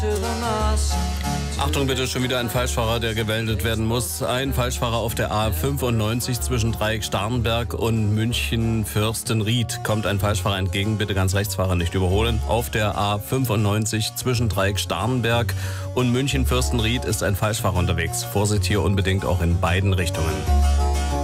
Achtung bitte, schon wieder ein Falschfahrer, der gemeldet werden muss. Ein Falschfahrer auf der A95 zwischen Dreieck-Starnberg und München-Fürstenried. Kommt ein Falschfahrer entgegen, bitte ganz rechts fahren, nicht überholen. Auf der A95 zwischen Dreieck-Starnberg und München-Fürstenried ist ein Falschfahrer unterwegs. Vorsicht hier unbedingt auch in beiden Richtungen.